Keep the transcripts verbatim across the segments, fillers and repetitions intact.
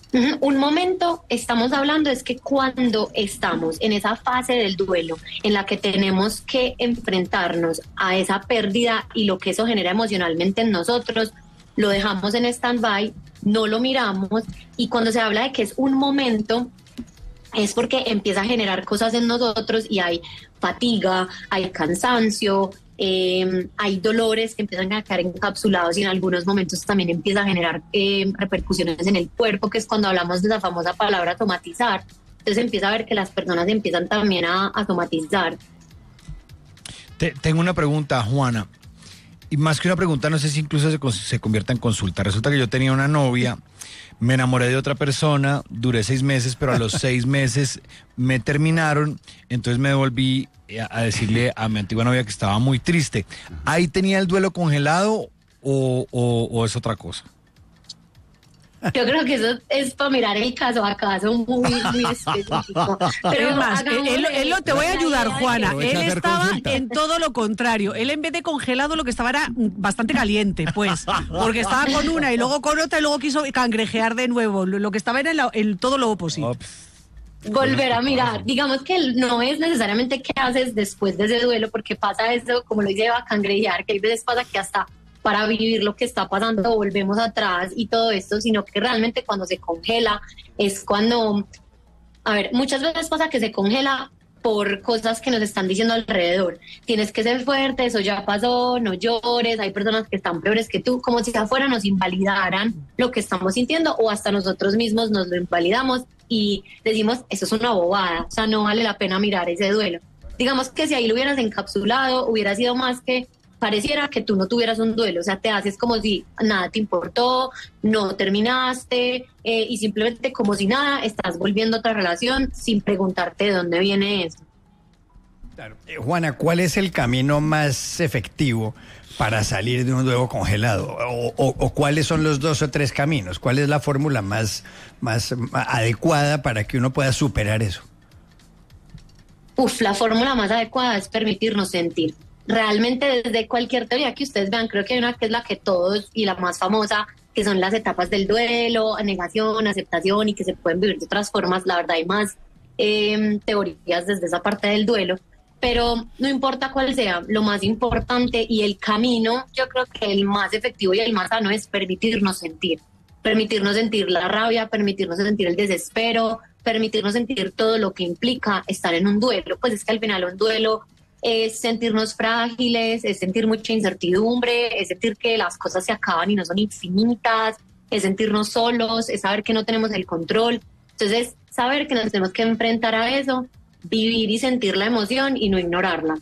Ujú. Un momento, estamos hablando, es que cuando estamos en esa fase del duelo, en la que tenemos que enfrentarnos a esa pérdida y lo que eso genera emocionalmente en nosotros, lo dejamos en stand-by, no lo miramos, y cuando se habla de que es un momento, es porque empieza a generar cosas en nosotros y hay fatiga, hay cansancio, eh, hay dolores que empiezan a quedar encapsulados y en algunos momentos también empieza a generar eh, repercusiones en el cuerpo, que es cuando hablamos de la famosa palabra somatizar. Entonces empieza a ver que las personas empiezan también a, a somatizar. Te, tengo una pregunta, Juana. Y más que una pregunta, no sé si incluso se, se convierta en consulta. Resulta que yo tenía una novia, me enamoré de otra persona, duré seis meses, pero a los seis meses me terminaron, entonces me devolví a, a decirle a mi antigua novia que estaba muy triste. ¿Ahí tenía el duelo congelado o, o, o es otra cosa? Yo creo que eso es para mirar el caso a caso muy, muy específico. Pero es más, él, hagámosle- él, él lo te voy a ayudar, Juana. Aprovecha Él a hacer estaba consulta. en todo lo contrario. Él en vez de congelado lo que estaba era bastante caliente, pues. Porque estaba con una y luego con otra y luego quiso cangrejear de nuevo. Lo, lo que estaba era en, la- en todo lo opuesto. Ops. volver a mirar. Digamos que no es necesariamente qué haces después de ese duelo, porque pasa eso, como lo dice Eva, cangrejear, que hay veces pasa que hasta para vivir lo que está pasando volvemos atrás y todo esto, sino que realmente cuando se congela es cuando, a ver, muchas veces pasa que se congela por cosas que nos están diciendo alrededor. Tienes que ser fuerte, eso ya pasó, no llores, hay personas que están peores que tú, como si afuera nos invalidaran lo que estamos sintiendo o hasta nosotros mismos nos lo invalidamos y decimos, eso es una bobada, o sea, no vale la pena mirar ese duelo. Digamos que si ahí lo hubieras encapsulado, hubiera sido más que pareciera que tú no tuvieras un duelo, o sea, te haces como si nada te importó, no terminaste eh, y simplemente como si nada estás volviendo a otra relación sin preguntarte de dónde viene eso. Claro. Eh, Juana, ¿cuál es el camino más efectivo para salir de un duelo congelado? O, o, o cuáles son los dos o tres caminos? ¿Cuál es la fórmula más, más adecuada para que uno pueda superar eso? Uf, la fórmula más adecuada es permitirnos sentir. Realmente desde cualquier teoría que ustedes vean, creo que hay una que es la que todos y la más famosa, que son las etapas del duelo, negación, aceptación y que se pueden vivir de otras formas. La verdad hay más eh, teorías desde esa parte del duelo, pero no importa cuál sea, lo más importante y el camino, yo creo que el más efectivo y el más sano es permitirnos sentir. Permitirnos sentir la rabia, permitirnos sentir el desespero, permitirnos sentir todo lo que implica estar en un duelo. Pues es que al final un duelo es sentirnos frágiles, es sentir mucha incertidumbre, es sentir que las cosas se acaban y no son infinitas, es sentirnos solos, es saber que no tenemos el control. Entonces, saber que nos tenemos que enfrentar a eso, vivir y sentir la emoción y no ignorarla.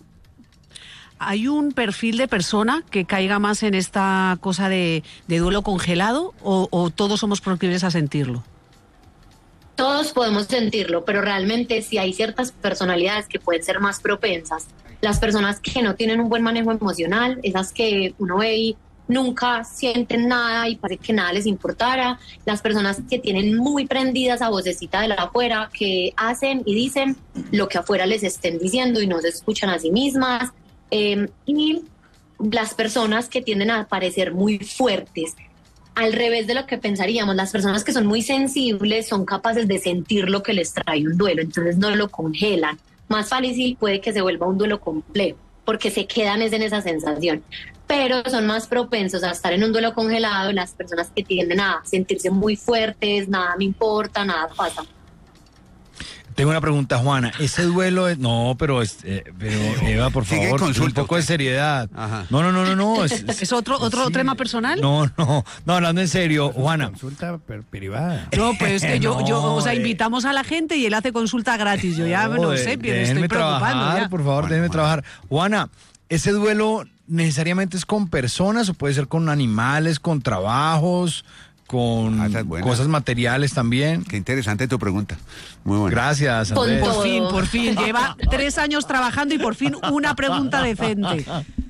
¿Hay un perfil de persona que caiga más en esta cosa de, de duelo congelado o, o todos somos proclives a sentirlo? Todos podemos sentirlo, pero realmente sí hay ciertas personalidades que pueden ser más propensas. Las personas que no tienen un buen manejo emocional, esas que uno ve y nunca sienten nada y parece que nada les importara. Las personas que tienen muy prendidas a vocecita de la afuera, que hacen y dicen lo que afuera les estén diciendo y no se escuchan a sí mismas. Eh, y las personas que tienden a parecer muy fuertes, al revés de lo que pensaríamos. Las personas que son muy sensibles son capaces de sentir lo que les trae un duelo, entonces no lo congelan. Más fácil puede que se vuelva un duelo complejo, porque se quedan es en esa sensación. Pero son más propensos a estar en un duelo congelado las personas que tienden a sentirse muy fuertes, nada me importa, nada pasa. Tengo una pregunta, Juana. Ese duelo es... No, pero, es, eh, pero Eva, por Sigue favor, consulta, un poco de usted. seriedad. Ajá. No, no, no, no, no. Es, ¿Es otro, otro sí. tema personal? No, no, no, hablando en serio, Juana. Consulta per- privada. No, pues es que yo, yo, o sea, No, eh. invitamos a la gente y él hace consulta gratis. Yo ya no Joder, sé, pero déjenme estoy preocupando trabajar, ya. por favor, Juana, déjenme Juana. trabajar. Juana, ¿ese duelo necesariamente es con personas o puede ser con animales, con trabajos, con Ah, esa es buena. cosas materiales también? Qué interesante tu pregunta. Muy buena. Gracias, Con Andrés. todo. Por fin, por fin. Lleva tres años trabajando y por fin una pregunta decente.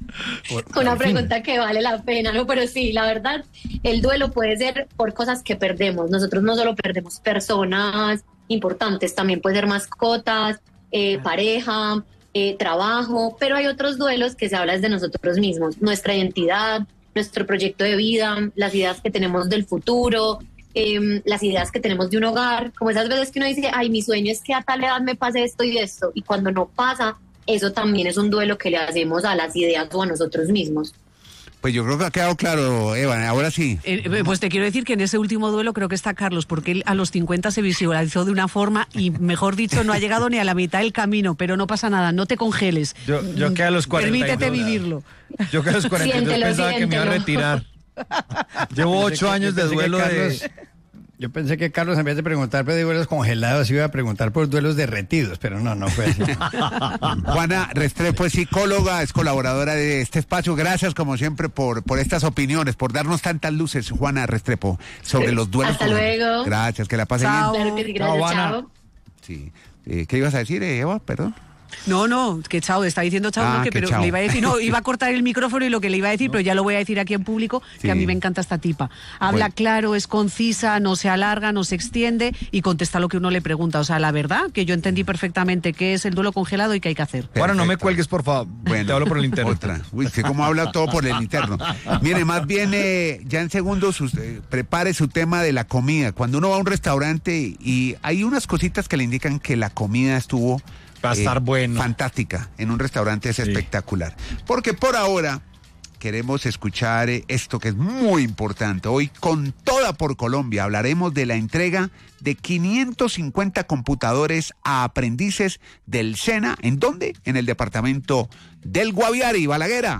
Una pregunta que vale la pena, ¿no? Pero sí, la verdad, el duelo puede ser por cosas que perdemos. Nosotros no solo perdemos personas importantes, también puede ser mascotas, eh, pareja, eh, trabajo, pero hay otros duelos que se habla desde nosotros mismos, nuestra identidad, nuestro proyecto de vida, las ideas que tenemos del futuro, eh, las ideas que tenemos de un hogar, como esas veces que uno dice, ay, mi sueño es que a tal edad me pase esto y esto, y cuando no pasa, eso también es un duelo que le hacemos a las ideas o a nosotros mismos. Pues yo creo que ha quedado claro, Eva, ahora sí. Eh, pues te quiero decir que en ese último duelo creo que está Carlos, porque él a los cincuenta se visualizó de una forma y, mejor dicho, no ha llegado ni a la mitad del camino, pero no pasa nada, no te congeles. Yo, yo que a los cuarenta y dos, permítete vivirlo. Yo que a los cuarenta y dos Siéntelo, pensaba que me iba a siéntelo. retirar. Llevo ocho que- años yo de pensé que duelo Carlos- de... Yo pensé que Carlos, en vez de preguntar por duelos congelados, iba a preguntar por duelos derretidos, pero no, no fue así. Juana Restrepo es psicóloga, es colaboradora de este espacio. Gracias, como siempre, por, por estas opiniones, por darnos tantas luces, Juana Restrepo, sobre los duelos. Hasta congelados. luego. Gracias, que la pase Chao. bien. Claro que sí, Chao, gracias, Juana. chao. Sí. Eh, ¿Qué ibas a decir, eh, Eva? Perdón. No, no, que chao, está diciendo chao, Ah, no, que, que pero chao. le iba a decir, no, iba a cortar el micrófono y lo que le iba a decir, pero ya lo voy a decir aquí en público, que Sí. a mí me encanta esta tipa. Habla Bueno. claro, es concisa, no se alarga, no se extiende y contesta lo que uno le pregunta. O sea, la verdad, que yo entendí perfectamente qué es el duelo congelado y qué hay que hacer. Juana, no me Perfecto. cuelgues, por favor. Bueno, Te hablo por el interno. Otra. Uy, que como habla todo por el interno. Mire, más bien, eh, ya en segundos, usted, prepare su tema de la comida. Cuando uno va a un restaurante y hay unas cositas que le indican que la comida estuvo... Va a estar bueno. Fantástica. En un restaurante es Sí. espectacular. Porque por ahora queremos escuchar eh, esto que es muy importante. Hoy, con Toda por Colombia, hablaremos de la entrega de quinientos cincuenta computadores a aprendices del SENA. ¿En dónde? En el departamento del Guaviare, Balaguer.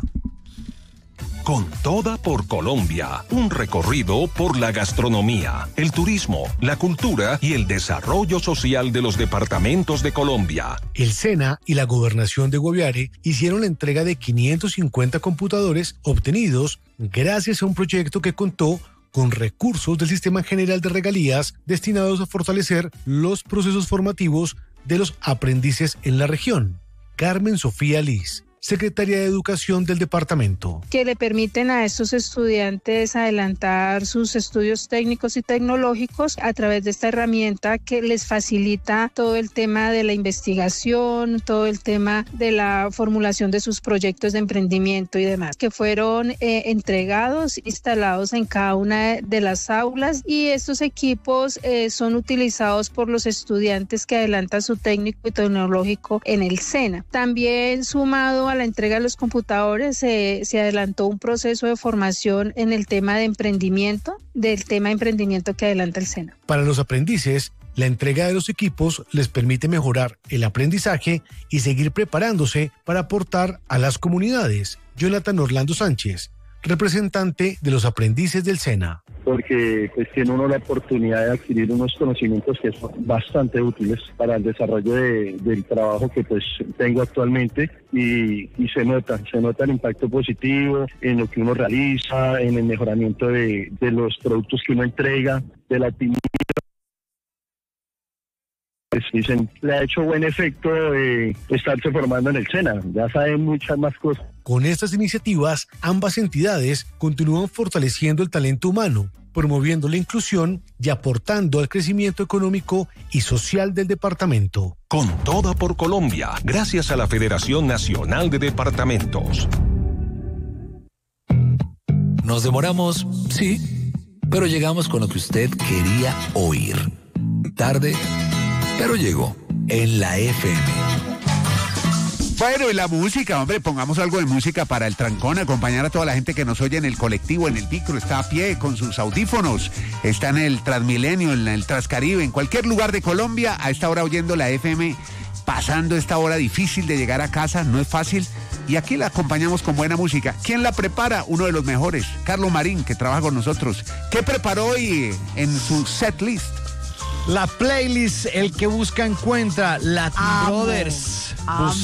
Con Toda por Colombia, un recorrido por la gastronomía, el turismo, la cultura y el desarrollo social de los departamentos de Colombia. El SENA y la Gobernación de Guaviare hicieron la entrega de quinientos cincuenta computadores obtenidos gracias a un proyecto que contó con recursos del Sistema General de Regalías destinados a fortalecer los procesos formativos de los aprendices en la región. Carmen Sofía Liz, secretaria de Educación del departamento. Que le permiten a estos estudiantes adelantar sus estudios técnicos y tecnológicos a través de esta herramienta que les facilita todo el tema de la investigación, todo el tema de la formulación de sus proyectos de emprendimiento y demás, que fueron eh, entregados, instalados en cada una de las aulas, y estos equipos eh, son utilizados por los estudiantes que adelantan su técnico y tecnológico en el SENA. También sumado a la entrega de los computadores eh, se adelantó un proceso de formación en el tema de emprendimiento, del tema de emprendimiento que adelanta el SENA. Para los aprendices, la entrega de los equipos les permite mejorar el aprendizaje y seguir preparándose para aportar a las comunidades. Jonathan Orlando Sánchez, representante de los aprendices del SENA. Porque pues tiene uno la oportunidad de adquirir unos conocimientos que son bastante útiles para el desarrollo de, del trabajo que pues tengo actualmente, y, y se nota, se nota el impacto positivo en lo que uno realiza, en el mejoramiento de, de los productos que uno entrega, de la opinión. Pues dicen, le ha hecho buen efecto eh, estarse formando en el SENA, ya saben muchas más cosas. Con estas iniciativas, ambas entidades continúan fortaleciendo el talento humano, promoviendo la inclusión y aportando al crecimiento económico y social del departamento. Con Toda por Colombia, gracias a la Federación Nacional de Departamentos. Nos demoramos, sí, pero llegamos con lo que usted quería oír. Tarde, pero llegó en la F M. Bueno, y la música, hombre, pongamos algo de música para el trancón, acompañar a toda la gente que nos oye en el colectivo, en el micro, está a pie con sus audífonos, está en el Transmilenio, en el Transcaribe, en cualquier lugar de Colombia, a esta hora oyendo la F M, pasando esta hora difícil de llegar a casa, no es fácil, y aquí la acompañamos con buena música. ¿Quién la prepara? Uno de los mejores, Carlos Marín, que trabaja con nosotros. ¿Qué preparó hoy en su set list? La playlist, el que busca encuentra, Latin Amo, Brothers. amo.